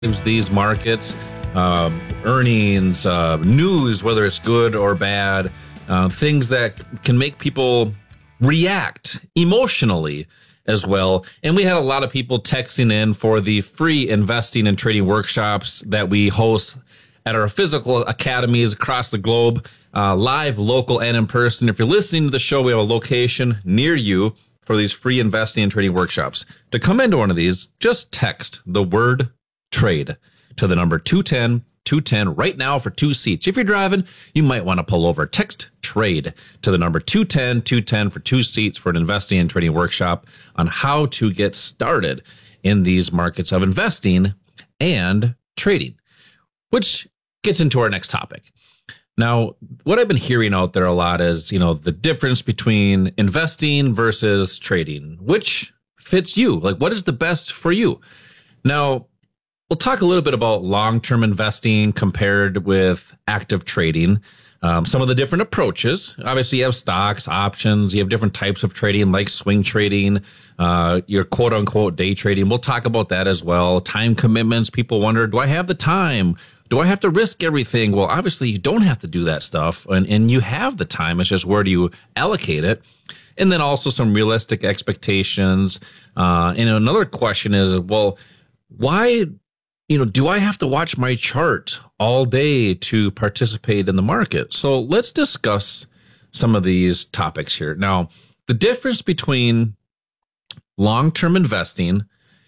these markets, earnings, news, whether it's good or bad, things that can make people react emotionally as well. And we had a lot of people texting in for the free investing and trading workshops that we host at our physical academies across the globe, live, local, and in person. If you're listening to the show, we have a location near you for these free investing and trading workshops. To come into one of these, just text the word trade to the number 210-210 right now for 2 seats. If you're driving, you might want to pull over. Text trade to the number 210-210 for 2 seats for an investing and trading workshop on how to get started in these markets of investing and trading, which gets into our next topic. Now, what I've been hearing out there a lot is, the difference between investing versus trading. Which fits you? Like, what is the best for you? Now, we'll talk a little bit about long-term investing compared with active trading. Some of the different approaches. Obviously, you have stocks, options. You have different types of trading like swing trading, your quote-unquote day trading. We'll talk about that as well. Time commitments. People wonder, do I have the time? Do I have to risk everything? Well, obviously, you don't have to do that stuff, and you have the time. It's just where do you allocate it? And then also some realistic expectations. And another question is, well, why do I have to watch my chart all day to participate in the market? So let's discuss some of these topics here. Now, the difference between long-term investing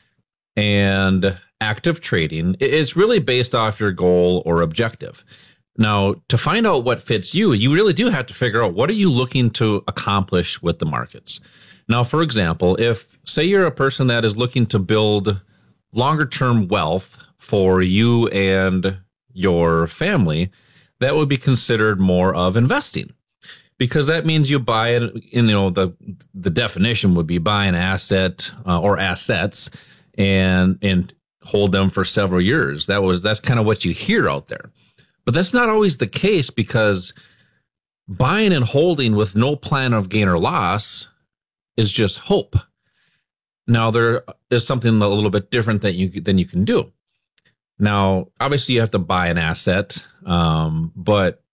and active trading is really based off your goal or objective. Now, to find out what fits you, you really do have to figure out what are you looking to accomplish with the markets. Now, for example, if say you're a person that is looking to build longer-term wealth for you and your family, that would be considered more of investing, because that means you buy it. The definition would be buy an asset or assets and hold them for several years. That's kind of what you hear out there, but that's not always the case, because buying and holding with no plan of gain or loss is just hope. Now, there is something a little bit different than you can do. Now, obviously, you have to buy an asset, but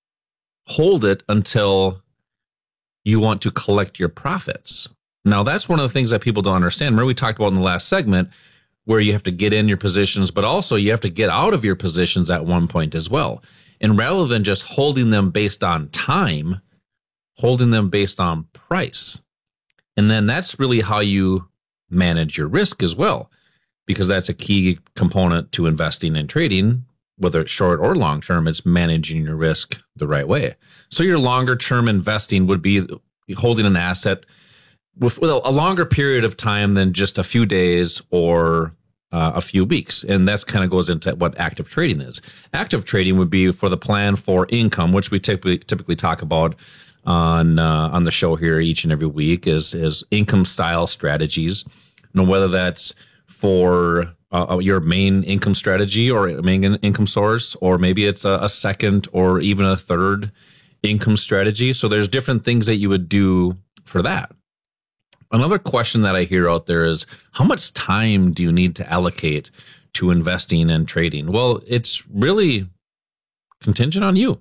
hold it until you want to collect your profits. Now, that's one of the things that people don't understand. Remember, we talked about in the last segment where you have to get in your positions, but also you have to get out of your positions at one point as well. And rather than just holding them based on time, holding them based on price. And then that's really how you manage your risk as well, because that's a key component to investing and trading, whether it's short or long term. It's managing your risk the right way. So your longer term investing would be holding an asset with a longer period of time than just a few days or a few weeks. And that's kind of goes into what active trading is. Active trading would be for the plan for income, which we typically talk about on the show here each and every week, is income style strategies. Whether that's for your main income strategy or main income source, or maybe it's a second or even a third income strategy. So there's different things that you would do for that. Another question that I hear out there is, how much time do you need to allocate to investing and trading? Well, it's really contingent on you.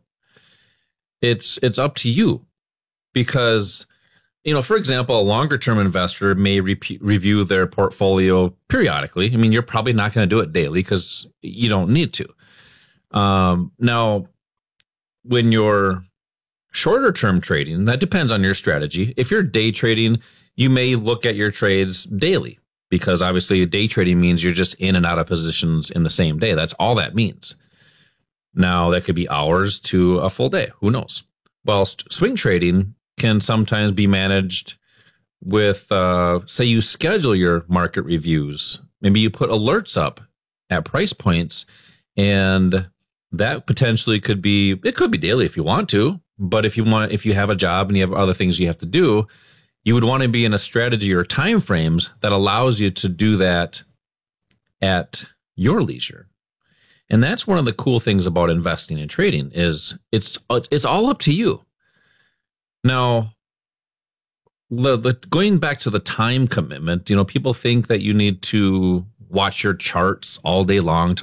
It's up to you, because for example, a longer term investor may review their portfolio periodically. I mean, you're probably not going to do it daily because you don't need to. Now, when you're shorter term trading, that depends on your strategy. If you're day trading, you may look at your trades daily, because obviously day trading means you're just in and out of positions in the same day. That's all that means. Now, that could be hours to a full day. Who knows? Whilst swing trading can sometimes be managed with, say you schedule your market reviews. Maybe you put alerts up at price points, and that potentially could be daily if you want to, but if you have a job and you have other things you have to do, you would want to be in a strategy or time frames that allows you to do that at your leisure. And that's one of the cool things about investing and trading is it's all up to you. Now, going back to the time commitment, people think that you need to watch your charts all day long to